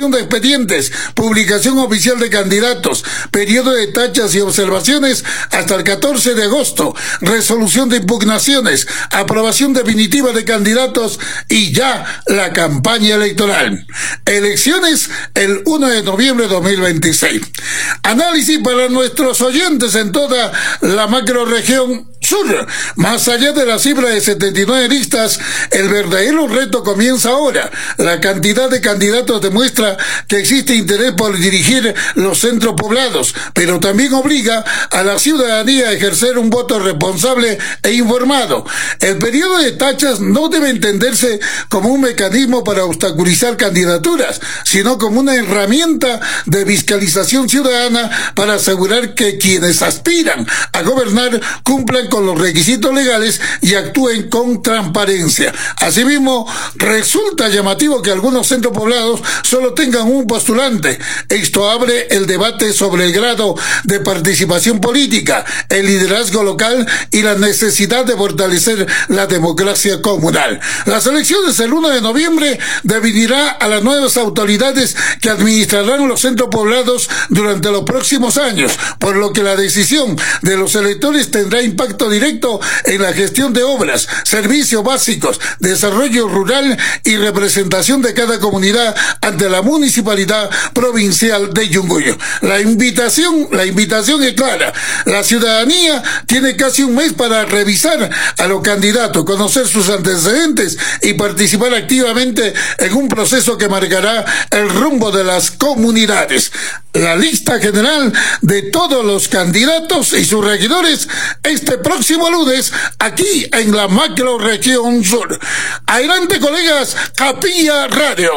de expedientes, publicación oficial de candidatos, periodo de tachas y observaciones hasta el 14 de agosto, resolución de impugnaciones, aprobación definitiva de candidatos y ya la campaña electoral. Elecciones el 1 de noviembre de 2026. Análisis para nuestros oyentes en toda la macrorregión sur. Más allá de la cifra de 79 listas, el verdadero reto comienza ahora. La cantidad de candidatos demuestra que existe interés por dirigir los centros poblados, pero también obliga a la ciudadanía a ejercer un voto responsable e informado. El periodo de tachas no debe entenderse como un mecanismo para obstaculizar candidaturas, sino como una herramienta de fiscalización ciudadana para asegurar que quienes aspiran a gobernar cumplan con los requisitos legales y actúen con transparencia. Asimismo, resulta llamativo que algunos centros poblados solo tengan un postulante. Esto abre el debate sobre el grado de participación política, el liderazgo local y la necesidad de fortalecer la democracia comunal. Las elecciones el 1 de noviembre definirá a las nuevas autoridades que administrarán los centros poblados durante los próximos años, por lo que la decisión de los electores tendrá impacto directo en la gestión de obras, servicios básicos, desarrollo rural y representación de cada comunidad ante la municipalidad provincial de Yunguyo. La invitación es clara. La ciudadanía tiene casi un mes para revisar a los candidatos, conocer sus antecedentes y participar activamente en un proceso que marcará el rumbo de las comunidades. La lista general de todos los candidatos y sus regidores este próximo lunes aquí en la macrorregión sur. Adelante, colegas, Capilla Radio.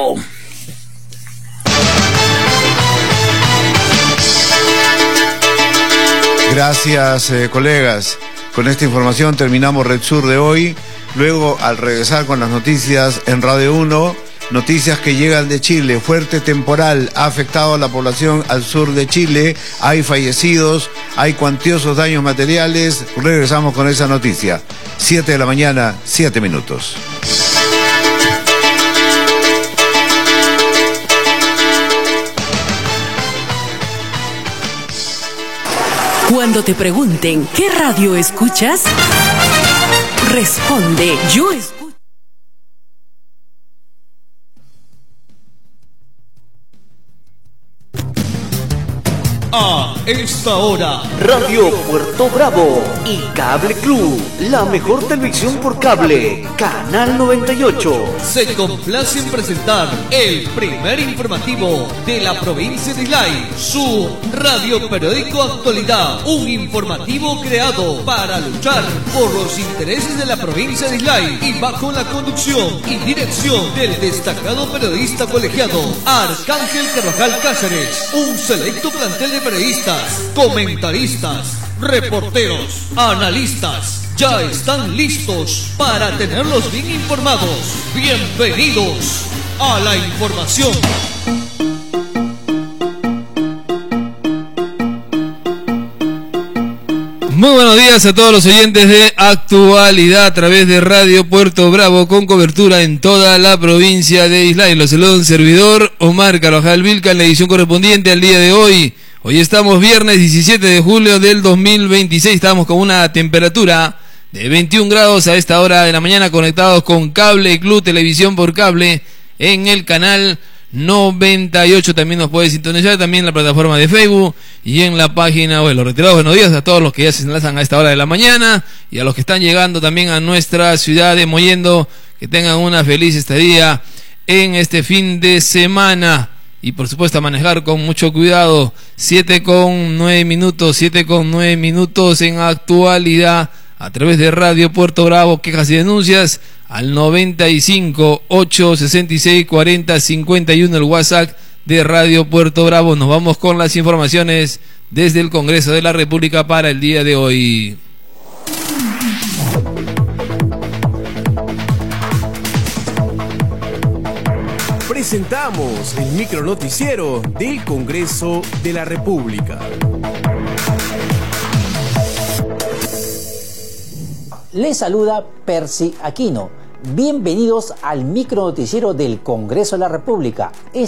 Gracias, colegas. Con esta información terminamos Red Sur de hoy. Luego, al regresar con las noticias en Radio 1, noticias que llegan de Chile. Fuerte temporal ha afectado a la población al sur de Chile. Hay fallecidos, hay cuantiosos daños materiales. Regresamos con esa noticia. 7 de la mañana, 7 minutos. Cuando te pregunten ¿qué radio escuchas? Responde, yo escucho. A esta hora, Radio Puerto Bravo y Cable Club, la mejor televisión por cable, Canal 98. Se complace en presentar el primer informativo de la provincia de Islay, su radio periódico Actualidad, un informativo creado para luchar por los intereses de la provincia de Islay y bajo la conducción y dirección del destacado periodista colegiado Arcángel Carvajal Cáceres, un selecto plantel de periodistas, comentaristas, reporteros, analistas, ya están listos para tenerlos bien informados. Bienvenidos a la información. Muy buenos días a todos los oyentes de Actualidad a través de Radio Puerto Bravo, con cobertura en toda la provincia de Islay. Los saluda un servidor, Omar Carvajal Vilca, en la edición correspondiente al día de hoy. Hoy estamos viernes 17 de julio del 2026, estamos con una temperatura de 21 grados a esta hora de la mañana, conectados con Cable Club, televisión por cable, en el canal 98. También nos puede sintonizar también en la plataforma de Facebook y en la página web. Los retirados, buenos días a todos los que ya se enlazan a esta hora de la mañana y a los que están llegando también a nuestra ciudad de Mollendo, que tengan una feliz estadía en este fin de semana. Y por supuesto a manejar con mucho cuidado. 7:09 minutos en Actualidad a través de Radio Puerto Bravo. Quejas y denuncias al 95 866 40 51, el WhatsApp de Radio Puerto Bravo. Nos vamos con las informaciones desde el Congreso de la República para el día de hoy. Presentamos el micronoticiero del Congreso de la República. Les saluda Percy Aquino. Bienvenidos al micronoticiero del Congreso de la República.